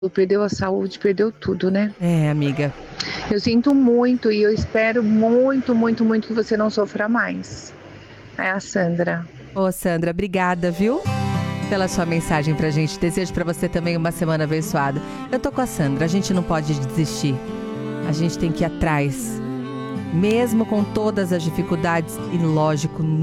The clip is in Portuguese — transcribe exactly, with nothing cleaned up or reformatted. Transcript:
Perdeu a saúde, perdeu tudo, né. É, amiga. Eu sinto muito e eu espero muito, muito, muito que você não sofra mais. É a Sandra. Ô, Sandra, obrigada, viu, pela sua mensagem pra gente. Desejo pra você também uma semana abençoada. Eu tô com a Sandra, a gente não pode desistir. A gente tem que ir atrás. Mesmo com todas as dificuldades e, lógico,